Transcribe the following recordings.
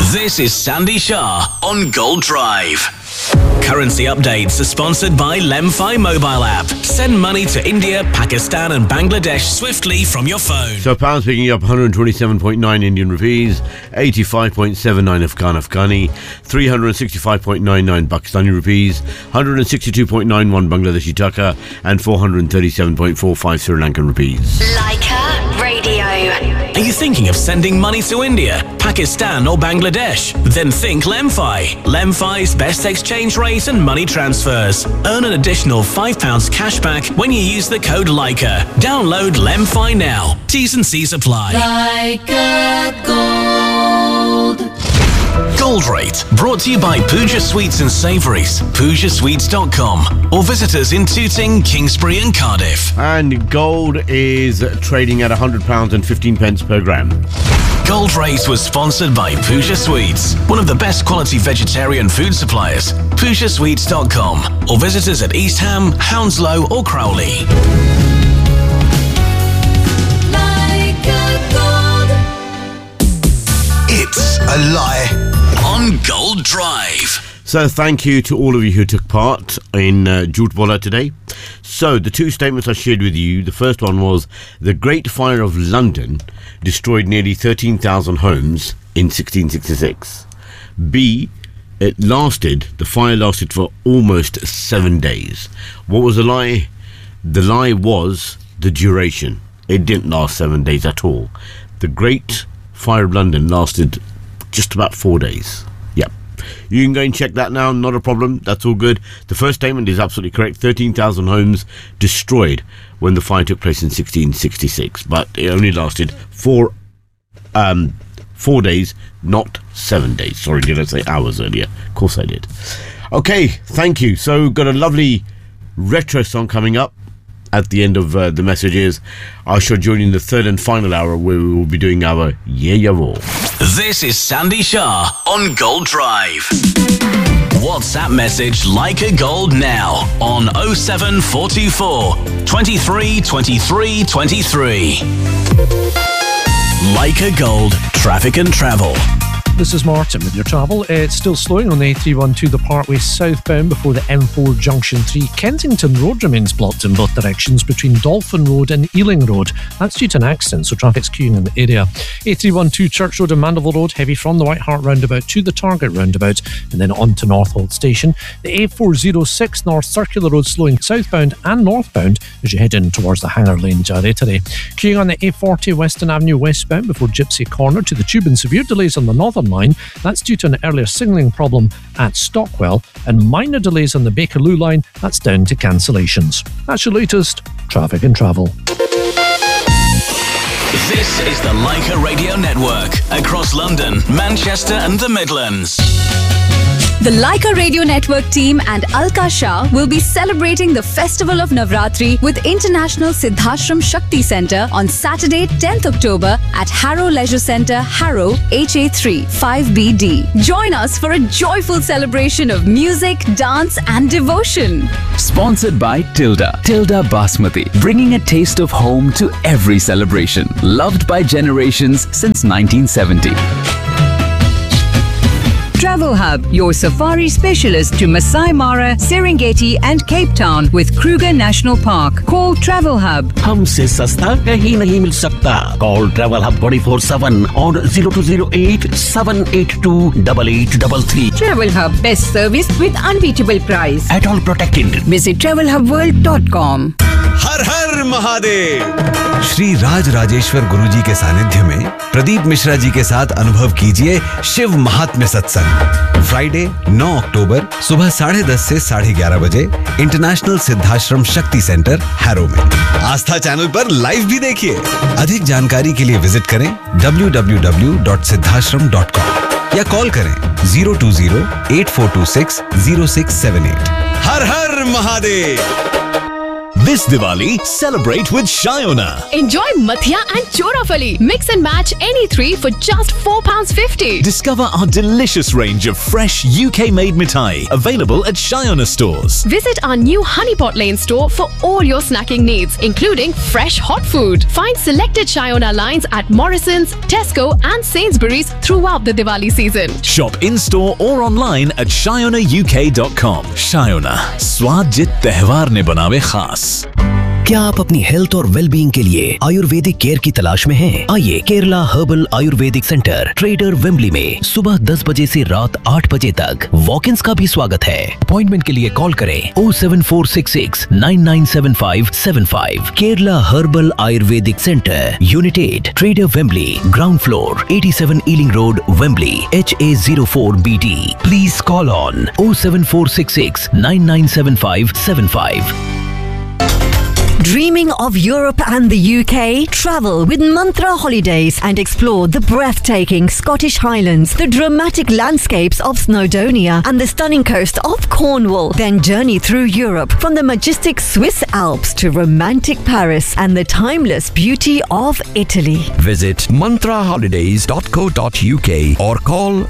This is Sandy Shah on Gold Drive. Currency updates are sponsored by Lemfi mobile app. Send money to India, Pakistan and Bangladesh swiftly from your phone. So pounds picking up 127.9 Indian rupees, 85.79 Afghani, 365.99 Pakistani rupees, 162.91 Bangladeshi taka and 437.45 Sri Lankan rupees. Leica Radio. Are you thinking of sending money to India, Pakistan or Bangladesh? Then think Lemfi. Lemfi's best exchange rate and money transfers. Earn an additional £5 cashback when you use the code Leica. Download Lemfi now. T's and C's apply. Leica Gold. Gold Rate, brought to you by Pooja Sweets and Savouries, PoojaSweets.com, or visit us in Tooting, Kingsbury and Cardiff. And gold is trading at £100 and 15 pence per gram. Gold Rate was sponsored by Pooja Sweets, one of the best quality vegetarian food suppliers. PoojaSweets.com, or visit us at East Ham, Hounslow or Crowley. It's a lie on Gold Drive. So thank you to all of you who took part in Jhoot Bola today. So the two statements I shared with you, the first one was the Great Fire of London destroyed nearly 13,000 homes in 1666. B, the fire lasted for almost 7 days. What was the lie? The lie was the duration. It didn't last 7 days at all. The Great Fire of London lasted just about 4 days. Yep. You can go and check that now, not a problem. That's all good. The first statement is absolutely correct. 13,000 homes destroyed when the fire took place in 1666. But it only lasted 4 days, not 7 days. Sorry, did I say hours earlier? Of course I did. Okay, thank you. So, got a lovely retro song coming up at the end of the messages. I shall join you in the third and final hour where we will be doing our Yeah Ya Wo. This is Sandy Shah on Gold Drive. WhatsApp message Leica Gold now on 07424 23 23 23. Leica Gold, traffic and travel. This is Martin with your travel. It's still slowing on the A312, the Parkway southbound before the M4 Junction 3. Kensington Road remains blocked in both directions between Dolphin Road and Ealing Road. That's due to an accident, so traffic's queuing in the area. A312 Church Road and Mandeville Road, heavy from the White Hart roundabout to the Target roundabout and then on to Northolt Station. The A406 North Circular Road slowing southbound and northbound as you head in towards the Hanger Lane Jarretary. Queuing on the A40 Western Avenue westbound before Gypsy Corner to the Tube and severe delays on the Northern Line. That's due to an earlier signalling problem at Stockwell, and minor delays on the Bakerloo line. That's down to cancellations. That's your latest traffic and travel. This is the Leica Radio Network across London, Manchester and the Midlands. The Leica Radio Network team and Alka Shah will be celebrating the Festival of Navratri with International Siddhashram Shakti Centre on Saturday, 10th October at Harrow Leisure Centre, Harrow, HA3, 5BD. Join us for a joyful celebration of music, dance and devotion. Sponsored by Tilda Basmati, bringing a taste of home to every celebration. Loved by generations since 1970. Travel Hub, your safari specialist to Masai Mara, Serengeti and Cape Town with Kruger National Park. Call Travel Hub. हमसे सस्ता कहीं नहीं मिल सकता. Call Travel Hub 24/7 on 0208 782 8833. Travel Hub, best service with unbeatable price. At all protected. Visit travelhubworld.com. हर हर महादेव। श्री राज राजेश्वर गुरुजी के सानिध्य में प्रदीप मिश्रा जी के साथ अनुभव कीजिए शिव महात्म्य सत्संग। फ्राइडे 9 अक्टूबर सुबह 10:30 से 11:30 बजे इंटरनेशनल सिद्धाश्रम शक्ति सेंटर हैरो में। आस्था चैनल पर लाइव भी देखिए। अधिक जानकारी के लिए विजिट करें www.siddhashram.com या कॉल करें 020-8426-0678। हर हर Mahadev. This Diwali, celebrate with Shayona. Enjoy Mathia and Chorafali. Mix and match any three for just £4.50. Discover our delicious range of fresh UK-made mithai available at Shayona stores. Visit our new Honeypot Lane store for all your snacking needs, including fresh hot food. Find selected Shayona lines at Morrison's, Tesco and Sainsbury's throughout the Diwali season. Shop in-store or online at shayonauk.com. Shayona, स्वाद जित त्योहार ने बनावे खास। क्या आप अपनी health और वेलबींग के लिए आयुर्वेदिक केयर की तलाश में हैं? आइए Kerala herbal Ayurvedic centre trader Wembley में सुबह 10 बजे से रात 8 बजे तक वॉक-इन्स का भी स्वागत है। अपॉइंटमेंट के लिए कॉल करें 07466 997575। Kerala herbal Ayurvedic centre, unit 8, trader Wembley, ground floor, 87 ailing road, Wembley, HA04BD। Please call on 07466 997575। Dreaming of Europe and the UK? Travel with Mantra Holidays and explore the breathtaking Scottish Highlands, the dramatic landscapes of Snowdonia and the stunning coast of Cornwall. Then journey through Europe from the majestic Swiss Alps to romantic Paris and the timeless beauty of Italy. Visit mantraholidays.co.uk or call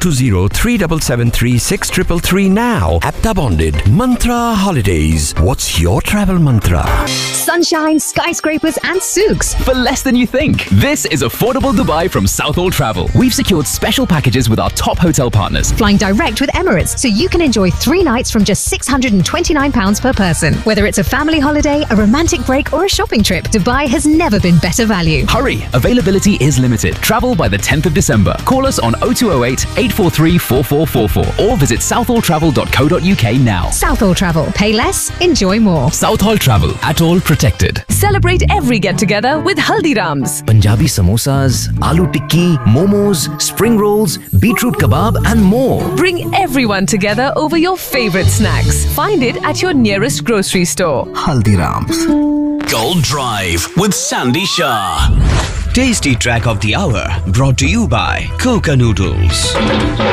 020-3773-6333 now. APTA bonded. Mantra Holidays. What's your travel mantra? Sunshine, skyscrapers and souks. For less than you think. This is affordable Dubai from Southall Travel. We've secured special packages with our top hotel partners. Flying direct with Emirates, so you can enjoy 3 nights from just £629 per person. Whether it's a family holiday, a romantic break or a shopping trip, Dubai has never been better value. Hurry! Availability is limited. Travel by the 10th of December. Call us on 0208 843 4444 or visit southalltravel.co.uk now. Southall Travel. Pay less, enjoy more. Southall Travel. At all protected. Celebrate every get-together with Haldiram's. Punjabi samosas, aloo tikki, momos, spring rolls, beetroot kebab and more. Bring everyone together over your favorite snacks. Find it at your nearest grocery store. Haldiram's. Gold Drive with Sandy Shah. Tasty track of the hour brought to you by Coca Noodles.